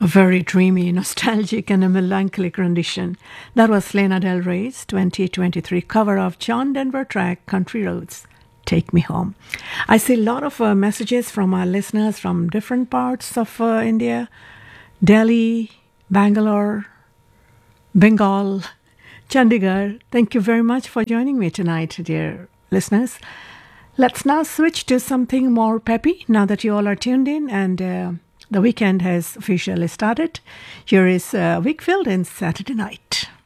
A very dreamy, nostalgic, and a melancholic rendition. That was Lana Del Rey's 2023 cover of John Denver track Country Roads, Take Me Home. I see a lot of messages from our listeners from different parts of India, Delhi, Bangalore, Bengal, Chandigarh. Thank you very much for joining me tonight, dear listeners. Let's now switch to something more peppy now that you all are tuned in and the weekend has officially started. Here is Wakefield and Saturday Night.